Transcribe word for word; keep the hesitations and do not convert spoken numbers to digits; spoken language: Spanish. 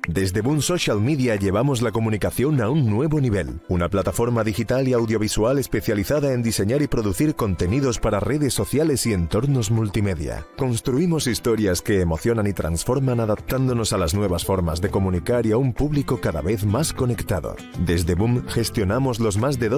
Desde Boom Social Media llevamos la comunicación a un nuevo nivel. Una plataforma digital y audiovisual especializada en diseñar y producir contenidos para redes sociales y entornos multimedia. Construimos historias que emocionan y transforman adaptándonos a las nuevas formas de comunicar y a un público cada vez más conectado. Desde Boom gestionamos los más de